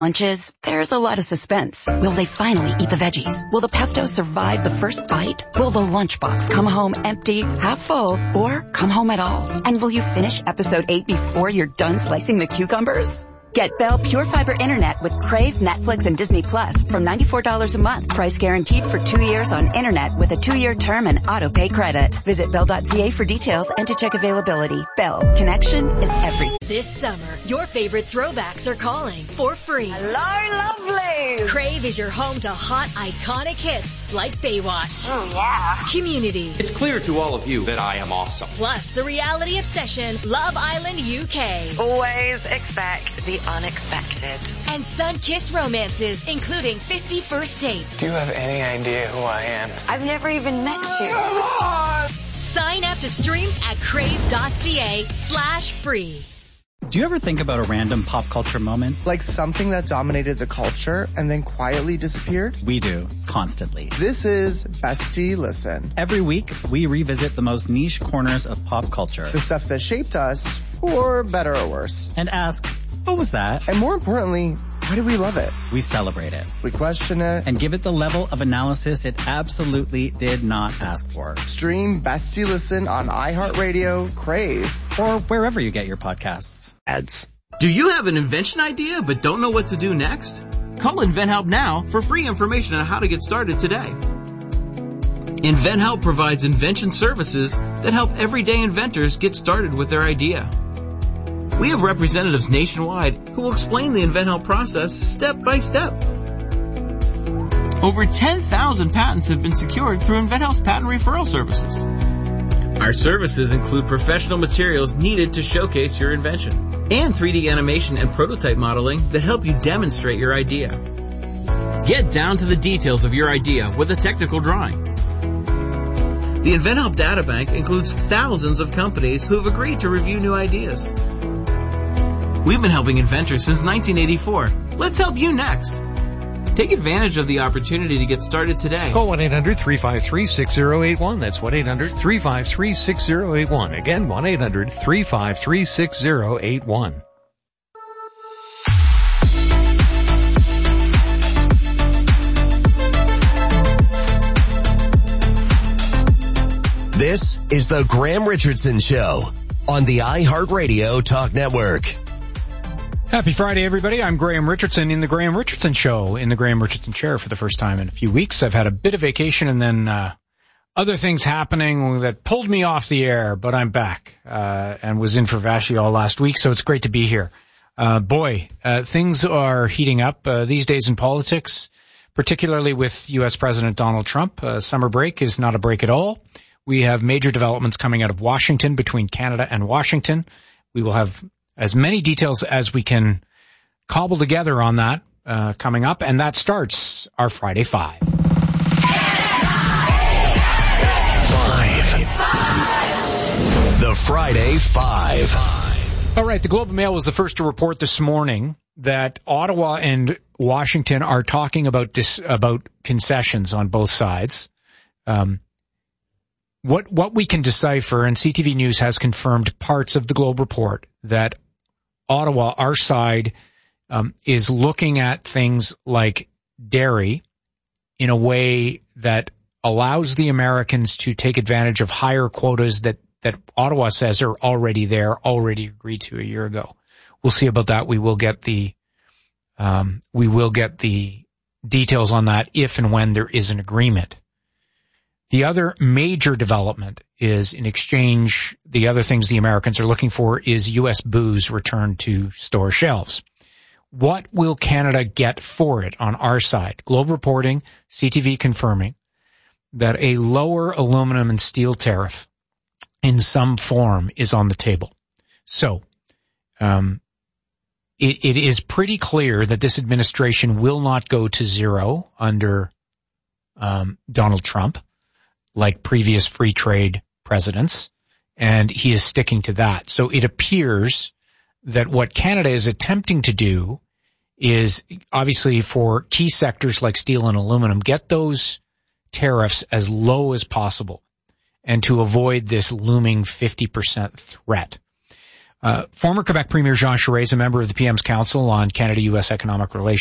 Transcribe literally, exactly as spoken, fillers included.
Lunches, there's a lot of suspense. Will they finally eat the veggies? Will the pesto survive the first bite? Will the lunchbox come home empty, half full, or come home at all? And will you finish episode eight before you're done slicing the cucumbers? Get Bell Pure Fiber Internet with Crave, Netflix, and Disney Plus from ninety-four dollars a month. Price guaranteed for two years on internet with a two-year term and auto-pay credit. Visit bell dot c a for details and to check availability. Bell. Connection is everything. This summer, your favorite throwbacks are calling for free. Hello, lovely. Crave is your home to hot, iconic hits like Baywatch. Oh, yeah. Community. It's clear to all of you that I am awesome. Plus, the reality obsession, Love Island U K. Always expect the unexpected. And sun-kissed romances, including fifty First Dates. Do you have any idea who I am? I've never even met you. Sign up to stream at crave.ca slash free. Do you ever think about a random pop culture moment? Like something that dominated the culture and then quietly disappeared? We do, constantly. This is Bestie Listen. Every week, we revisit the most niche corners of pop culture. The stuff that shaped us, for better or worse. And ask, what was that? And more importantly, why do we love it? We celebrate it. We question it. And give it the level of analysis it absolutely did not ask for. Stream Bestie Listen on iHeartRadio, Crave, or wherever you get your podcasts. Ads. Do you have an invention idea but don't know what to do next? Call InventHelp now for free information on how to get started today. InventHelp provides invention services that help everyday inventors get started with their idea. We have representatives nationwide who will explain the InventHelp process step by step. Over ten thousand patents have been secured through InventHelp's patent referral services. Our services include professional materials needed to showcase your invention and three D animation and prototype modeling that help you demonstrate your idea. Get down to the details of your idea with a technical drawing. The InventHelp Databank includes thousands of companies who have agreed to review new ideas. We've been helping inventors since nineteen eighty-four. Let's help you next. Take advantage of the opportunity to get started today. Call one eight hundred three five three six zero eight one. That's one eight hundred three five three six zero eight one. Again, one eight hundred three five three six zero eight one. This is the Graham Richardson Show on the iHeartRadio Talk Network. Happy Friday, everybody. I'm Graham Richardson in the Graham Richardson Show, in the Graham Richardson chair for the first time in a few weeks. I've had a bit of vacation and then uh other things happening that pulled me off the air, but I'm back uh and was in for Vashi all last week, so it's great to be here. Uh boy, uh things are heating up uh, these days in politics, particularly with U S President Donald Trump. Uh, summer break is not a break at all. We have major developments coming out of Washington, between Canada and Washington. We will have as many details as we can cobble together on that uh, coming up, and that starts our Friday Five. Five. The Friday Five. All right, the Globe and Mail was the first to report this morning that Ottawa and Washington are talking about dis- about concessions on both sides. Um, What what we can decipher, and C T V News has confirmed parts of the Globe report, that Ottawa, our side, um, is looking at things like dairy in a way that allows the Americans to take advantage of higher quotas that, that Ottawa says are already there, already agreed to a year ago. We'll see about that. We will get the um, we will get the details on that if and when there is an agreement. The other major development is, in exchange, the other things the Americans are looking for is U S booze returned to store shelves. What will Canada get for it on our side? Globe reporting, C T V confirming, that a lower aluminum and steel tariff in some form is on the table. So, um, it, it is pretty clear that this administration will not go to zero under um, Donald Trump, like previous free trade presidents, and he is sticking to that. So it appears that what Canada is attempting to do is, obviously for key sectors like steel and aluminum, get those tariffs as low as possible and to avoid this looming fifty percent threat. Uh, former Quebec Premier Jean Charest is a member of the P M's Council on Canada-U S Economic Relations.